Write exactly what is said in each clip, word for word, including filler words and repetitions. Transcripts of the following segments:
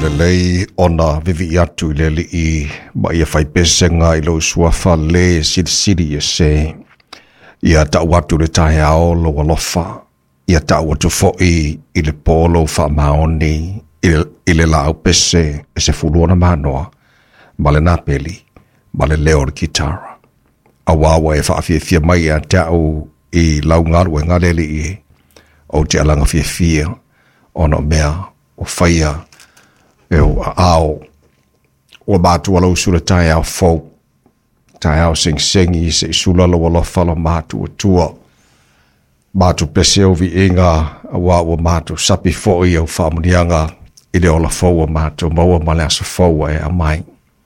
le lei ona vivi atu le li i ma ia fai pesenga i lo suafa le siri siri e se ia ta watu le tahe ao lo walofa ia ta watu fo i i le polo fa maoni i le lau pese e se fuluona manoa ma le napeli ma le leo le kitara a wawa e fa fia fia mai a tau i lau ngaru e ngare li i o te alanga fia fia ono mea o faia e o ao o mātu alau sura tai au fau tai au sing singi se sula lo wala fala mātu o tua mātu pese o vi inga a wā o mātu sapi foi au whamunianga i le ola fau o mātu maua male asa fau e a mai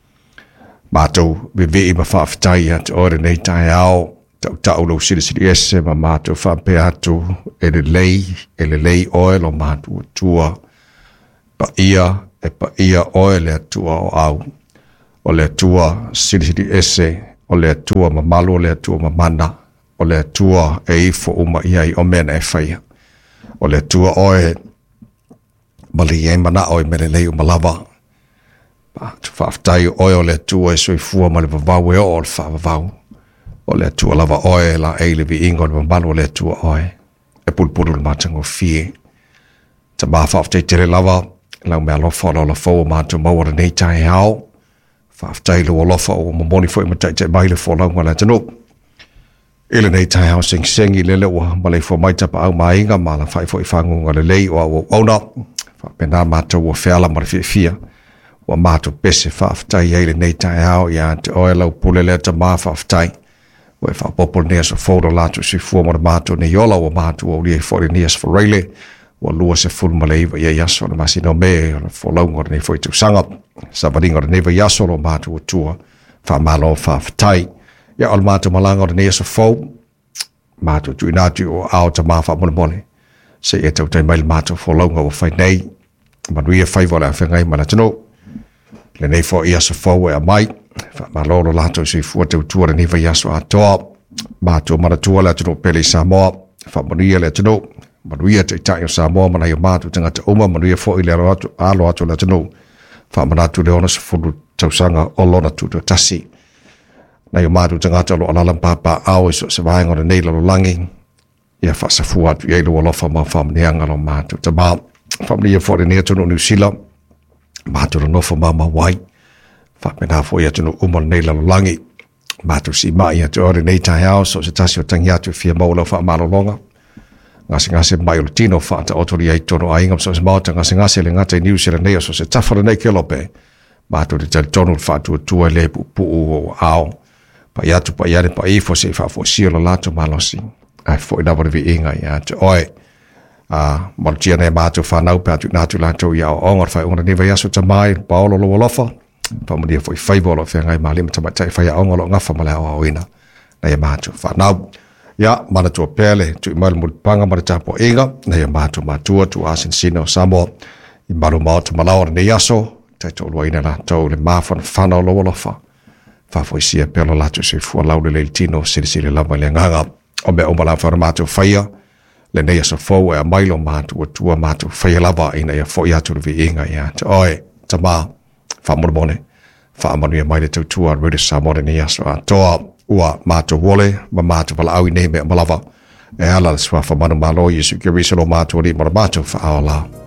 mātu vi vi ima whaafitai at ore nei tai au tau tau lo siri siri ese ma mātu whape atu e le lei e le lei oe lo mātu o tua pa ia e pa ia oe le atua o au o le atua siri siri ese o le atua ma malu o le atua ma mana o le atua e ifo uma ia i o mena e whaia o le atua oe ma li e mana oe me le lei o malava pa tu whaaftai oe o le atua e soi fua ma le vavau e o le whaavavau o le atua lava oe la e le vi ingo le malu o le atua oe e pulpuru le matango fie ta maa whaaftai tere lava lau mea lofa o la fau mātou mawara nei tai hao. Whaaftai lo o lofa o mamoni fo i matai tai mai le fo lau ngana tano. Ile nei tai hao sing sengi lele ua ma le fo mai tapa au mainga ma la whai fo i whangunga le lei o au auna. Whapena mātou o whiala ma le fia fia. Wa mātou pese whaaftai eile nei tai hao ia te oe lau pule lea ta maa whaaftai. Wa e whaapopol nea sa fōro lātou si fua ma le mātou ne yola o mātou o lia i fōre nea sa whareile. Wa lua se fulu maleiva ia yaso na masino me fo launga nei foi tu sanga sa vadinga nei va yaso lo matu tua fa malo fa fatai ya al matu malanga nei so fo matu tu inatu o out ma fa mon mole se e tau tai mai matu fo launga o fai nei ma ria fai vola fa ngai mana tino le nei fo ia so fo e mai fa malo lo lato si fu tu tu nei va yaso a top matu mana tu la tu pele sa mo fa monia le tino manuia te tai o Samoa mana i o mātu tangata uma manuia fo i le alo alo atu la tano wha manatu le ona sa fulu tausanga o lona tuto tasi na i o mātu tangata lo alalam papa au iso se vaenga o nei lalo langi ia wha sa fu atu i eilu alofa ma wha mnianga lo mātu ta mā wha mnia fo le nea tunu New Zealand mātu lo nofa ma ma wai wha mena fo i atunu uma nei lalo langi mātu si mai atu ore nei tai au so se tasi o tangi atu fia maula wha malo longa ngase ngase mai o tino fata o tori ai tono ai ngam so se mauta ngase ngase le ngata New Zealand nei so se tafara nei kelope ma to de tal tono fatu tu le pu pu o ao pa ya tu pa ya pa i fo se fa fo si lo lato malosi ai fo ina vor vi inga ya to oi a mal tia nei ma to fa nau pa tu na tu lato ya o ngor fa ngor ni va ya so tamai pa lo lo lofa pa mo dia fo i fa bolo fa ngai mali ma tai fa ya ngor ngafa mala o ina na ya ma to fa nau ya mana tua pele tu imal mulpanga mara tapo inga na ya matu matua tu asin sino samo i maru mautu malawar ne yaso tai tolu aina la tau le mafan whana o loa lofa whafo isia pelo latu se fua laule le tino siri siri lama le nganga o me omala whara matu whaia le ne yaso fau e a mailo matu o tua matu whaia lava ina ya fo iatu vi inga ya ta oe ta ma whamormone whaamanu ya maile tau tua rede samore ne yaso a toa ua mātou wole, ma mātou wala au i nei mea malava. E ala le swafa manu malo, Yesu ki risalo mātou li mara mātou wha awala.